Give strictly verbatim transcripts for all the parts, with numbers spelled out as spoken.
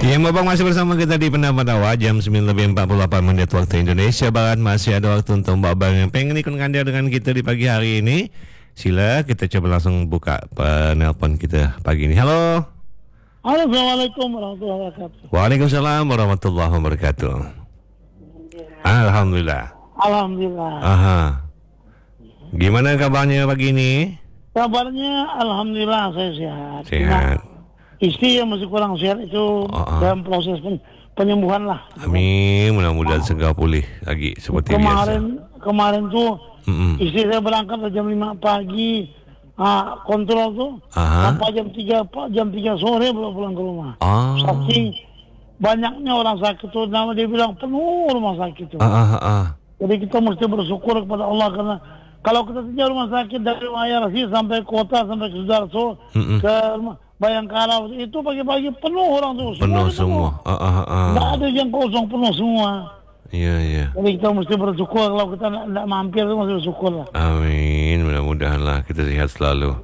Ya, Abang masih bersama kita di Pendapat Awak jam sembilan lebih empat puluh delapan menit waktu Indonesia Barat. Masih ada waktu untuk Mbak Abang yang pengen ikut kandil dengan kita di pagi hari ini. Sila kita coba langsung buka penelpon kita pagi ini. Halo. Halo, Assalamualaikum warahmatullahi wabarakatuh. Waalaikumsalam warahmatullahi wabarakatuh. Alhamdulillah. Alhamdulillah. Aha. Gimana kabarnya pagi ini? Kabarnya Alhamdulillah saya sehat. Sehat. Nah, istri yang masih kurang sehat itu Uh-uh. dalam proses pen- penyembuhan lah. Amin, mudah-mudahan segera pulih lagi seperti Kemarin biasa. kemarin tuh Mm-mm. istri saya berangkat jam lima pagi, ah, kontrol tuh Aha. sampai jam tiga jam tiga sore belum pulang ke rumah. Ah. Saking banyaknya orang sakit tuh, nama dia bilang penuh rumah sakit tuh. Ah, ah, ah. Jadi kita mesti bersyukur kepada Allah karena kalau kita saja rumah sakit dari Mayarasi sampai kota sampai ke Sudarso, Mm-mm. ke rumah Bayangkara itu pagi-pagi penuh orang tuh. Penuh semua. Ah, ah, ah. Tidak ada yang kosong, penuh semua. Iya, iya. Jadi kita mesti bersyukur kalau kita tidak mampir itu mesti bersyukur lah. Amin, mudah-mudahan lah kita sehat selalu.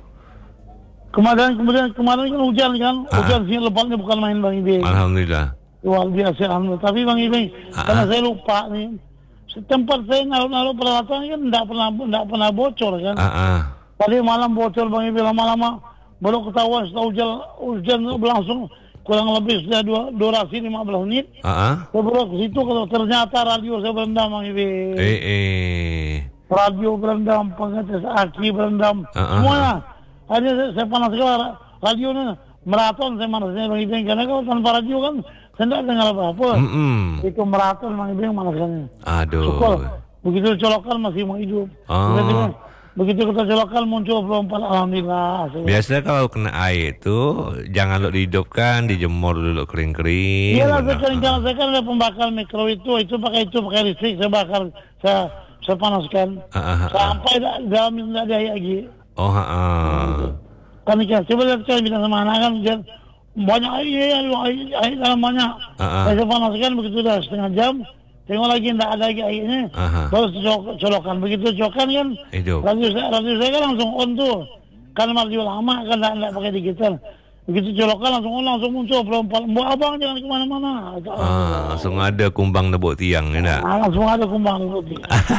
Kemarin kemudian kemarin kan hujan kan, Ah. hujan sih lebatnya bukan main Bang Ibe. Alhamdulillah. Luar biasa alhamdulillah. Tapi Bang Ibe, Ah. karena saya lupa nih, tempat saya naruh-naruh peralatan kan tidak pernah tidak pernah bocor kan. Ah, ah. Tadi malam bocor Bang Ibe, lama-lama baru ketahuan setelah hujan hujan berlangsung kurang lebih sudah dua durasi lima belas menit. Ah, ah. Saya baru ke situ kalau ternyata radio saya berendam Bang Ibe. Eh, eh. Radio berendam, pengetes aki berendam, Ah, ah, semuanya. Hanya saya, saya panas sekali radionya meraton saya manasnya Bang Ibe, karena kalau tanpa radio kan saya tidak dengar apa-apa. Mm-mm. Itu meraton Bang Ibe manasnya. Aduh. Syukur. Begitu colokan masih mau hidup. Oh. Begitu, begitu kita colokan muncul pelompat alhamdulillah. Biasanya kalau kena air itu jangan lo dihidupkan, dijemur dulu kering-kering. Iya lah, Benar. saya kan, karena saya kan ada pembakar mikro itu, itu pakai itu pakai listrik saya bakar, saya saya panaskan Ah, ah, ah. sampai da- dalam itu tidak ada air lagi. Oh, ah, ah. Kan ikan, coba lihat kan bilang sama anak kan, dia, banyak air, air, air, air dalam banyak. Ah, ah. Saya panaskan begitu dah setengah jam, tengok lagi tidak ada lagi airnya, Aha. baru colok- colokan. Begitu colokan kan, Hidup. radio saya, radio saya kan langsung on tuh, kan radio lama kan tidak tidak pakai digital. Begitu colokan langsung on, langsung muncul pelompat. Mbak abang jangan kemana-mana. Ah, langsung ada kumbang nebuk tiang, ya tak? Ah, langsung ada kumbang putih.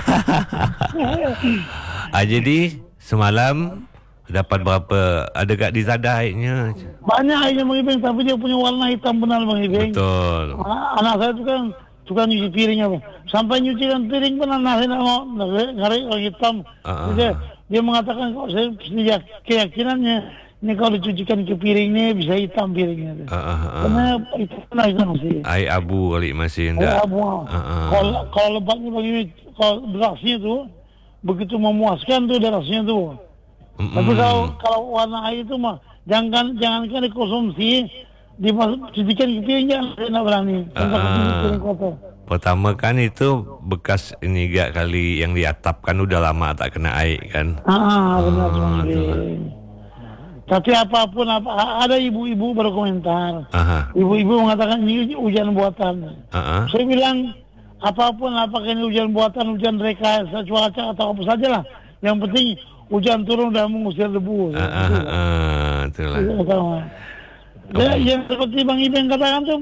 Ah, jadi semalam dapat berapa? Ada kat di Zadah airnya? Banyak airnya Bang Ibeng, tapi dia punya warna hitam benar Bang Ibeng. Betul. Ah, anak saya tu kan tukang nyuci piringnya Bang. Sampai nyucikan piring pun anak saya tak mau ngarik orang hitam. Ah, Dia, dia mengatakan kalau saya punya keyakinannya ini kalau dicucikan ke piringnya bisa hitam piringnya. Ah, ah, ah. Karena itu pernah hitam sih. Air abu kali masih Air enggak. abu. Ah, ah. Kalau kalau lebatnya begini, kalau derasnya tu begitu memuaskan tu derasnya tu. Mm-mm. Tapi kalau kalau warna air itu mah jangan jangankan dikonsumsi, dicucikan ke piring jangan, saya nak berani. Tanpa Ah. piring kotor. Pertama kan itu bekas ini gak kali yang diatapkan udah lama tak kena air kan. Ah, benar Ah, Bang betul. Ibeng. Tapi apapun apa ada ibu-ibu berkomentar. Aha. Ibu-ibu mengatakan ini hujan buatan. Ah, ah. Saya bilang apapun apakah ini hujan buatan, hujan rekayasa cuaca atau apa sajalah. Yang penting hujan turun dan mengusir debu. Ah, ah, ah, ah, itulah. Itu pertama. Ya, yang seperti Bang Ibeng katakan tuh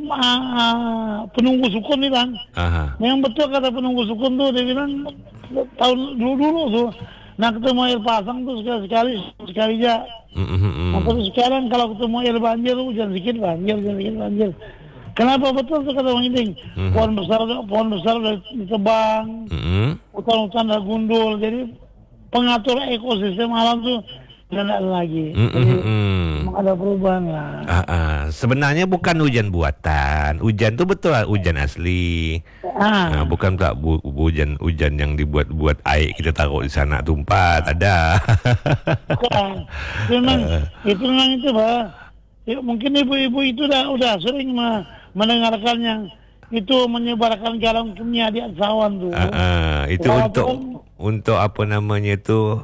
ah, penunggu sukun nih Bang. Aha. Yang betul kata penunggu sukun tuh dia bilang tahun dulu-dulu tuh. Nah ketemu air pasang tuh sekali-sekali sekali aja. Mm-mm. Nah terus sekarang kalau ketemu air banjir hujan sedikit banjir, hujan sedikit banjir. Kenapa betul tuh kata Bang Ibeng? Mhm. Pohon besar pohon besar udah ditebang, Mm-mm. hutan-hutan udah gundul. Jadi pengatur ekosistem alam tuh tidak ada lagi. Jadi Mm-mm. memang ada perubahan lah. Ah, ah. Sebenarnya bukan hujan buatan. Hujan tuh betul lah, hujan asli. Ah, Nah, bukan tak bu- hujan hujan yang dibuat-buat air kita taruh di sana tumpah, tak ada. bukan. Itu memang itu memang itu Pak. Ya, mungkin ibu-ibu itu dah udah sering me- mendengarkan yang itu menyebarkan garam kimia di asawan tuh. Ah, ah. Itu Walaupun- untuk untuk apa namanya itu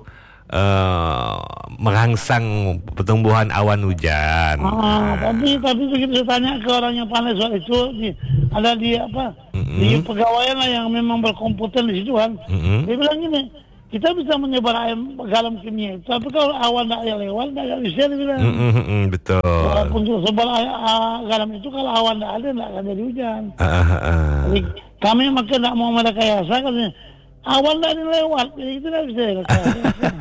uh, merangsang pertumbuhan awan hujan. Ah, tapi tapi begitu saya tanya ke orang yang pandai soal itu, di, ada di apa Mm-mm. di pegawaian lah yang memang berkompeten di situ kan. Mm-mm. Dia bilang gini, kita bisa menyebar air garam kimia itu. Tapi kalau awan tidak ada lewat, tidak bisa dibilang. Mm, mm, mm, betul. Walaupun sebar air, uh, garam itu kalau awan tidak ada, tidak akan jadi hujan. Ah, ah, ah. Jadi kami maka tidak mau merekayasa katanya. Awan tidak ada lewat, jadi kita tidak bisa rekayasa.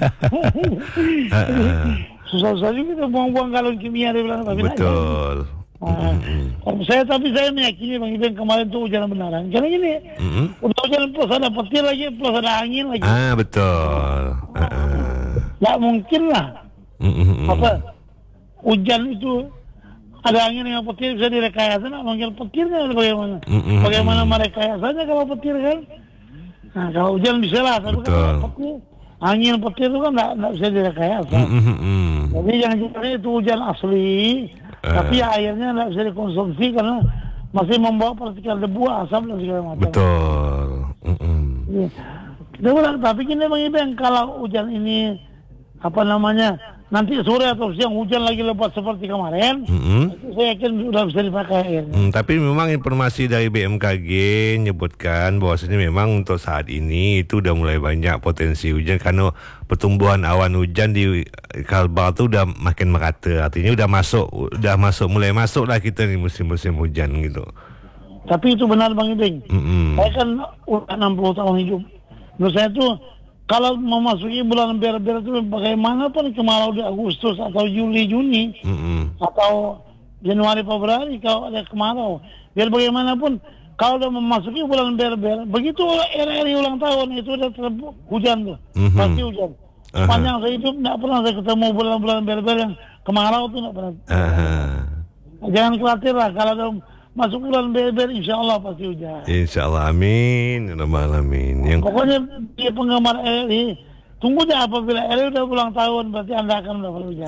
Ah, ah. Susah-susah juga kita buang-buang galon kimia dibilang. Tapi tidak. Betul. Nah, kalau saya tapi saya meyakini Bang Iben kemarin itu hujan benaran. Karena gini, Mm-mm. udah hujan plus ada petir lagi, plus ada angin lagi. Ah, betul. Ah, ah. Nggak mungkin lah. Mm-mm. Apa hujan itu ada angin dengan petir bisa direkayasa, nggak mungkin petirnya bagaimana? Mm-mm. Bagaimana merekayasanya kalau petir kan? Nah kalau hujan bisa lah, tapi Betul. kalau petir, angin petir itu kan nggak nggak bisa direkayasa. Mm-mm. Jadi yang jelas itu hujan asli, Uh. tapi airnya nggak bisa dikonsumsi karena masih membawa partikel debu, asap dan segala macam. Betul. Mm-mm. Iya. Kita bilang, tapi gini Bang Iben, kalau hujan ini apa namanya nanti sore atau siang hujan lagi lebat seperti kemarin, Mm-mm. itu saya yakin sudah bisa dipakai airnya. Hmm, tapi memang informasi dari B M K G menyebutkan bahwasanya memang untuk saat ini itu udah mulai banyak potensi hujan karena pertumbuhan awan hujan di Kalbar tu udah makin merata. Artinya udah masuk, udah masuk, mulai masuk lah kita ni musim-musim hujan gitu. Tapi itu benar Bang Iben. Mm-mm. Saya kan udah enam puluh tahun hidup. Menurut saya tuh kalau memasuki bulan ber-ber itu bagaimanapun kemarau di Agustus atau Juli Juni Mm-mm. atau Januari Februari kalau ada kemarau, biar bagaimanapun kalau udah memasuki bulan ber-ber, begitu hari-hari ulang tahun itu udah ter- hujan tuh, Mhm. pasti hujan. Aha. Sepanjang saya hidup tidak pernah saya ketemu bulan-bulan ber-ber yang kemarau tuh tidak pernah. Aha. Jangan khawatir lah kalau udah masuk bulan ber-ber, insya Allah pasti hujan. InsyaAllah, amin. Ya Rabbal alamin. Yang Pokoknya dia penggemar R R I, tunggu aja apabila R R I udah ulang tahun, berarti Anda akan mendapat hujan.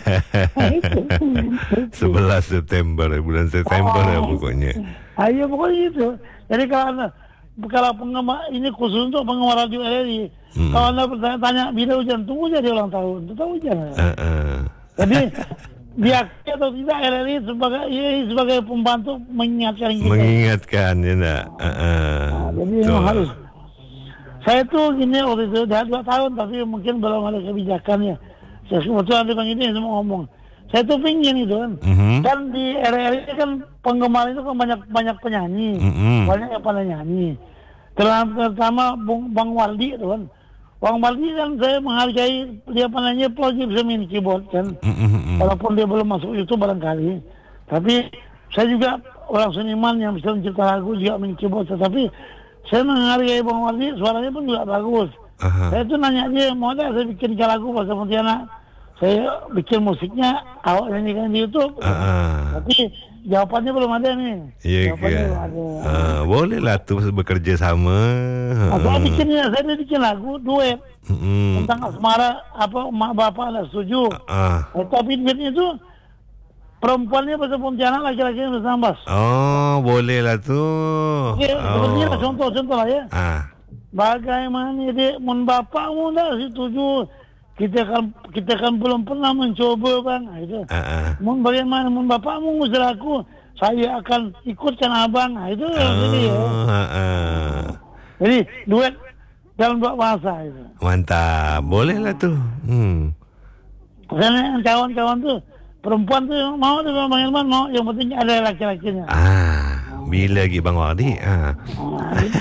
sebelas September, bulan September ya Oh. pokoknya. Ayo pokoknya gitu. Jadi kalau Anda, kalau penggemar, ini khusus untuk penggemar radio R R I, Hmm. kalau Anda bertanya bila hujan, tunggu aja dia ulang tahun, tetap hujan. Uh-uh. Jadi diakui atau tidak R R I sebagai ya, sebagai pembantu mengingatkan kita. Mengingatkan ya nak. Uh-uh. Nah, jadi Betul. memang harus. Saya tuh gini waktu itu udah dua tahun tapi mungkin belum ada kebijakannya. Saya kebetulan di Bang ini semua ngomong. Saya tuh pingin itu kan. Mhm. Kan di R R I ini kan penggemar itu kan banyak banyak penyanyi, Mhm. banyak yang pada nyanyi. Terutama pertama Bung- Bang Waldi itu kan. Bang Waldi kan saya menghargai dia penyanyi plus dia bisa main keyboard kan. Mhm. Walaupun dia belum masuk YouTube barangkali. Tapi saya juga orang seniman yang bisa mencipta lagu juga main keyboard. Tetapi saya menghargai Bang Waldi, suaranya pun juga bagus. Aha. Saya tuh nanya dia, mau tak saya bikin lagu bahasa Pontianak. Saya bikin musiknya, awak nyanyikan di YouTube. Uh-uh. Tapi jawabannya belum ada nih. Ya Jawabannya ke? belum ada. Uh, boleh lah tu bekerja sama. Nah, saya bikinnya, saya udah bikin lagu, duet. Mm-mm. Tentang asmara, apa, mak bapak nggak setuju. Ah. Eh, tapi duetnya itu, perempuannya bahasa Pontianak, laki-laki bahasa Ambas. Oh, boleh lah tu. Oke, seperti Oh. lah contoh-contoh lah ya. Ah. Bagaimana dia, mun bapakmu tak setuju, kita kan kita kan belum pernah mencoba bang, nah, itu. Ah. ah. Mun bagaimana, mun bapakmu ngusir aku, saya akan ikutkan abang, nah, itu. Jadi, ya. Oh, ah, ah. Jadi duet dalam dua bahasa itu. Mantap, boleh lah tu. Hmm. Karena kawan-kawan tuh perempuan tuh mau tuh Bang Irman mau, yang penting ada laki-lakinya. Ah, bila lagi Bang Wardi? Ah. Nah, gitu.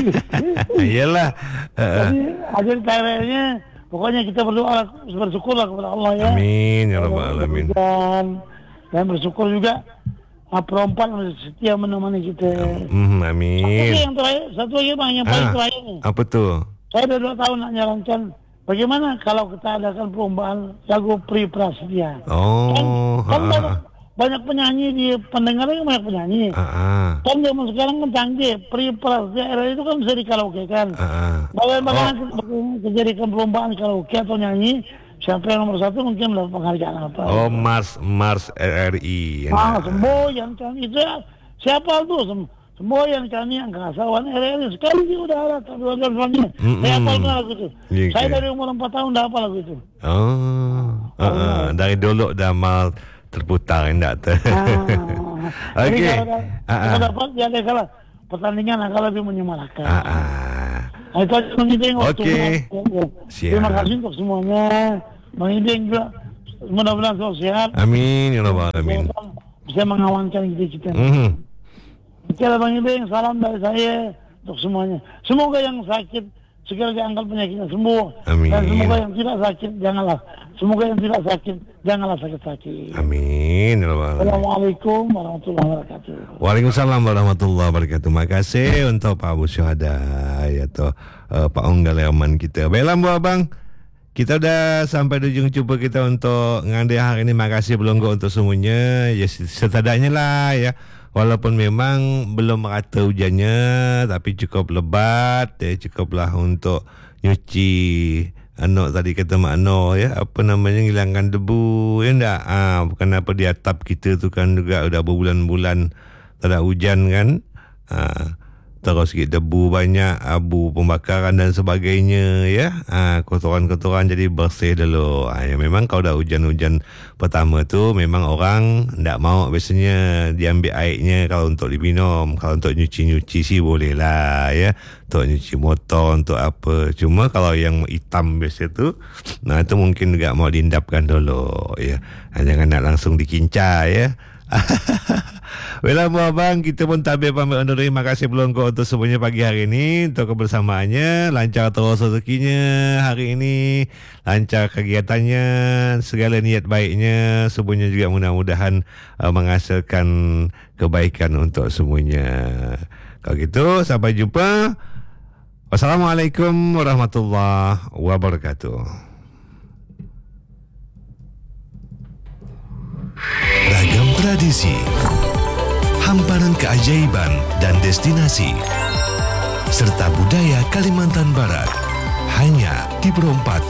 Iyalah. Ah, ah. Jadi hasil karyanya, pokoknya kita berdoa bersyukurlah kepada Allah ya. Amin ya rabbal alamin. Dan, dan bersyukur juga ah, perempuan yang setia menemani kita. Hmm, Satu amin. yang terakhir, satu lagi bang yang paling Ah, terakhir nih. apa tu? Saya udah dua tahun nak nyarankan bagaimana kalau kita adakan perlombaan lagu Pri Prasetya. Oh, Kan, kan ah, banyak, ah. banyak penyanyi di pendengarnya banyak penyanyi. Ah, ah. Kan zaman sekarang kan canggih, Pri Prasetya era itu kan bisa dikaraoke kan. Ah, ah. Bagaimana kejadikan perlombaan karaoke atau nyanyi, siapa yang nomor satu mungkin mendapat penghargaan apa. Oh, Mars Mars R R I. Ah, semboyan kan itu ya. Siapa tuh Sem semboyan kan yang kasawan R R I sekali dia udah ada tapi udah suaminya. Mm-mm. Saya hafal lagu itu. Iya, Saya ke? dari umur empat tahun dah hafal lagu itu. Oh, ah, ah. Dari dulu dah mal terputar enggak tu. Ah. Jadi Okey. kalau, dah- Ah, kalau ah. dapat dia ada kalah pertandingan akan lebih menyemarakan. Ah, ah. Itu aja Bang Ibing. waktu Okey. ya. Siap. Terima kasih untuk semuanya. Bang Ibing juga mudah-mudahan selalu sehat. Amin ya rabbal alamin. Bisa mengawankan kita kita. Mhm. Oke lah Bang Ibing, salam dari saya untuk semuanya. Semoga yang sakit segera diangkat penyakitnya sembuh. Amin. Dan semoga yang tidak sakit janganlah. Semoga yang tidak sakit janganlah sakit-sakit. Amin ya rabbal alamin. Assalamualaikum warahmatullahi wabarakatuh. Waalaikumsalam warahmatullahi wabarakatuh. Terima kasih untuk Pak Abu Syuhada ya tu uh, Pak Onggal Rahman kita. Baiklah Bu Abang. Kita dah sampai di ujung jumpa kita untuk ngandai hari ini. Terima kasih Belonggo untuk semuanya. Ya setadanya lah ya. Walaupun memang belum merata hujannya, tapi cukup lebat, ya, cukuplah untuk nyuci anak tadi kata Mak Noh ya, apa namanya, hilangkan debu ya enggak. Ah, bukan apa di atap kita tu kan juga udah berbulan-bulan tak ada hujan kan. Ah, terus sikit debu banyak, abu pembakaran dan sebagainya ya. Ha, kotoran-kotoran jadi bersih dulu. Ha, ya memang kalau dah hujan-hujan pertama tu memang orang tak mau biasanya diambil airnya kalau untuk diminum. Kalau untuk nyuci-nyuci sih boleh lah ya. Untuk nyuci motor, untuk apa. Cuma kalau yang hitam biasa tu, nah itu mungkin juga mau diendapkan dulu ya. Ha, jangan nak langsung dikincah ya. Baiklah Bu Abang, kita pun tabir pamit undur diri. Terima kasih Belonggo untuk semuanya pagi hari ini, untuk kebersamaannya. Lancar terus rezekinya hari ini, lancar kegiatannya, segala niat baiknya semuanya juga mudah-mudahan uh, menghasilkan kebaikan untuk semuanya. Kalau gitu sampai jumpa. Wassalamualaikum warahmatullahi wabarakatuh. Ragam tradisi, hamparan keajaiban dan destinasi, serta budaya Kalimantan Barat hanya di Perompak